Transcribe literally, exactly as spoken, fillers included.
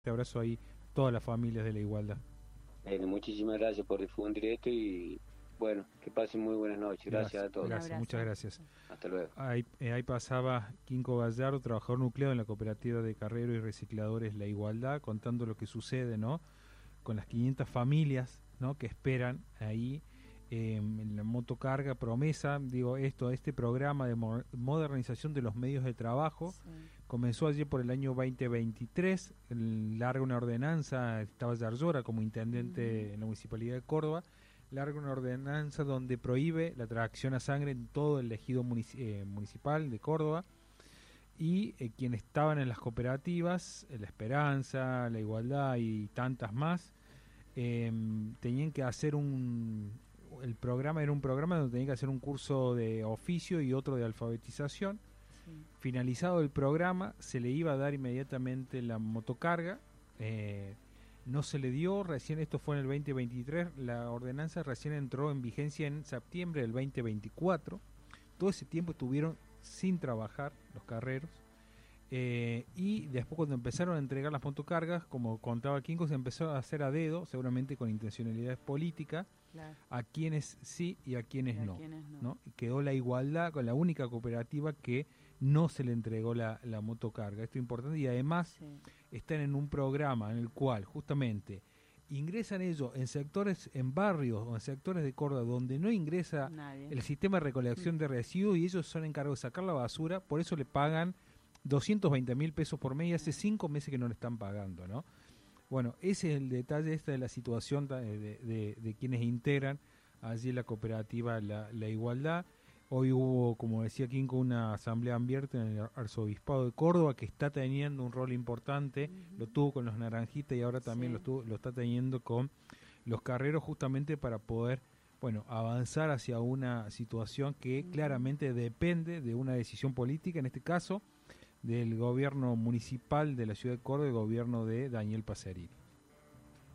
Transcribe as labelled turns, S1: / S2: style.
S1: Te abrazo ahí, todas las familias de la igualdad.
S2: Bueno, muchísimas gracias por difundir esto y bueno, que pasen muy buenas noches. Gracias
S1: Gracias,
S2: a todos.
S1: gracias, muchas gracias.
S2: Hasta luego.
S1: Ahí, eh, ahí pasaba Quinco Gallardo, trabajador nucleado en la cooperativa de carreros y recicladores La Igualdad, contando lo que sucede, ¿no? Con las quinientas familias, ¿no? Que esperan ahí eh, en la motocarga promesa, digo esto, este programa de mo modernización de los medios de trabajo. Sí. Comenzó ayer por el año veinte veintitrés, larga una ordenanza, estaba Yarzora como intendente uh-huh. en la Municipalidad de Córdoba, larga una ordenanza donde prohíbe la tracción a sangre en todo el ejido munici eh, municipal de Córdoba, y eh, quienes estaban en las cooperativas, La Esperanza, La Igualdad y tantas más, eh, tenían que hacer un... el programa era un programa donde tenían que hacer un curso de oficio y otro de alfabetización. Sí. Finalizado el programa, se le iba a dar inmediatamente la motocarga, eh, no se le dio, recién esto fue en el veinte veintitrés, la ordenanza recién entró en vigencia en septiembre del veinte veinticuatro, todo ese tiempo estuvieron sin trabajar los carreros, eh, y después cuando empezaron a entregar las motocargas, como contaba Quinco, se empezó a hacer a dedo, seguramente con intencionalidades políticas, claro. a quienes sí y a quienes, y a no, quienes no. ¿no? Y quedó La Igualdad con la única cooperativa que no se le entregó la, la motocarga. Esto es importante y además sí. están en un programa en el cual justamente ingresan ellos en sectores, en barrios o en sectores de Córdoba donde no ingresa Nadie. el sistema de recolección de residuos, y ellos son encargados de sacar la basura, por eso le pagan doscientos veinte mil pesos por mes y hace cinco meses que no le están pagando, ¿no? Bueno, ese es el detalle esta de la situación de, de, de, de quienes integran allí la cooperativa La, la Igualdad. Hoy hubo, como decía Quinco, una asamblea abierta en el Arzobispado de Córdoba que está teniendo un rol importante, uh-huh. lo tuvo con los naranjitas y ahora también sí. lo, tuvo, lo está teniendo con los carreros, justamente para poder, bueno, avanzar hacia una situación que uh-huh. claramente depende de una decisión política, en este caso del gobierno municipal de la ciudad de Córdoba, el gobierno de Daniel Pacerini.